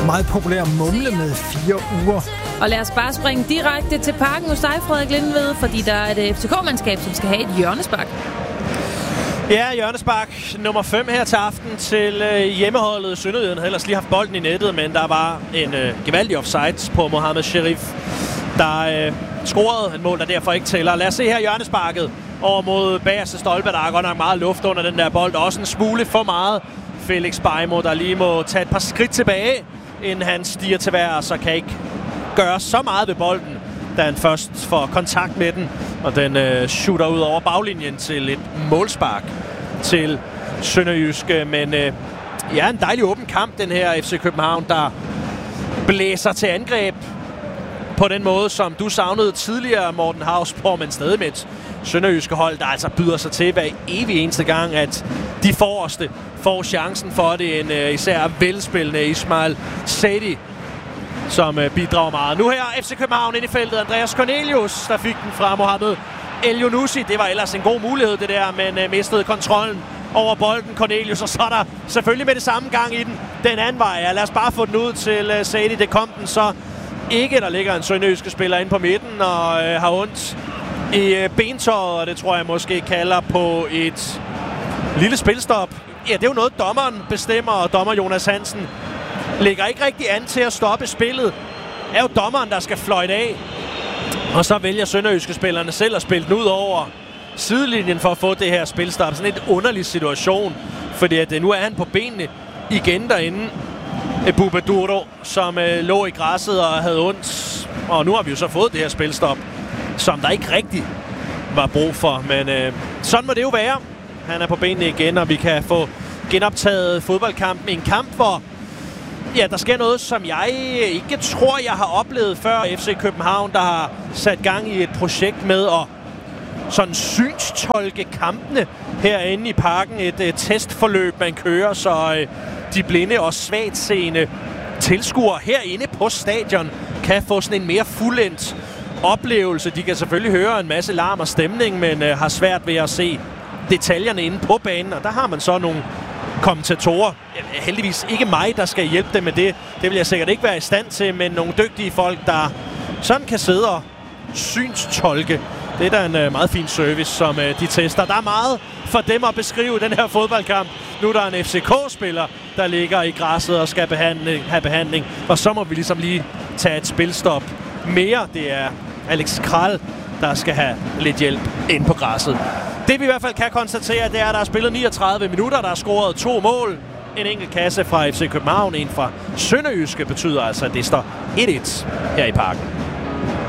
meget populær mumle med 4 uger. Og lad os bare springe direkte til parken hos dig, Frederik Lindved, fordi der er et FCK-mandskab, som skal have et hjørnespark. Ja, hjørnespark nummer 5 her til aften til hjemmeholdet. Sønderjylland havde ellers lige haft bolden i nettet, men der var en gevaldig offside på Mohamed Sherif, der scorede et mål, der derfor ikke tæller. Lad os se her hjørnesparket over mod bagerste stolpe. Der er godt nok meget luft under den der bold. Også en smule for meget. Felix Beimo, der lige må tage et par skridt tilbage, inden han stiger til vejr, så kan ikke gøre så meget ved bolden, da han først får kontakt med den, og den shooter ud over baglinjen til et målspark til Sønderjyske. Men ja, en dejlig åben kamp, den her FC København, der blæser til angreb på den måde, som du savnede tidligere, Morten Hausborg, men stadig med et Sønderjyske hold, der altså byder sig til hver evig eneste gang, at de forreste får chancen for det. En især velspillende Ismail Sadi, som bidrager meget. Nu her FC København ind i feltet. Andreas Cornelius, der fik den fra Mohamed El Younousi. Det var ellers en god mulighed, det der, men mistede kontrollen over bolden, Cornelius. Og så er der selvfølgelig med det samme gang i den anden vej. Ja, lad os bare få den ud til Sadi. Det kom den så ikke. Der ligger en sønderjyske spiller inde på midten og har ondt i bentøjet, og det tror jeg måske kalder på et lille spilstop. Ja, det er jo noget, dommeren bestemmer, og dommer Jonas Hansen lægger ikke rigtig an til at stoppe spillet. Det er jo dommeren, der skal fløjte af. Og så vælger sønderjyske spillerne selv at spille den ud over sidelinjen for at få det her spilstop. Sådan en underlig situation, fordi at nu er han på benene igen derinde. Bubaduro, som lå i græsset og havde ondt. Og nu har vi jo så fået det her spilstop, som der ikke rigtig var brug for. Men sådan må det jo være. Han er på benene igen, og vi kan få genoptaget fodboldkampen. En kamp, hvor ja, der sker noget, som jeg ikke tror, jeg har oplevet før. FC København, der har sat gang i et projekt med at sådan synstolke kampene herinde i parken. Et testforløb, man kører, så de blinde og svagtseende tilskuere herinde på stadion kan få sådan en mere fuldendt oplevelse. De kan selvfølgelig høre en masse larm og stemning, men har svært ved at se detaljerne inde på banen. Og der har man så nogle kommentatorer. Heldigvis ikke mig, der skal hjælpe dem med det. Det vil jeg sikkert ikke være i stand til, men nogle dygtige folk, der sådan kan sidde og synstolke. Det er da en meget fin service, som de tester. Der er meget for dem at beskrive den her fodboldkamp. Nu er der en FCK-spiller, der ligger i græsset og skal have behandling. Og så må vi ligesom lige tage et spilstop mere. Det er Alex Kral, der skal have lidt hjælp ind på græsset. Det vi i hvert fald kan konstatere, det er, at der er spillet 39 minutter. Der er scoret 2 mål. En enkelt kasse fra FC København, en fra Sønderjyske, betyder altså, at det står 1-1 her i parken.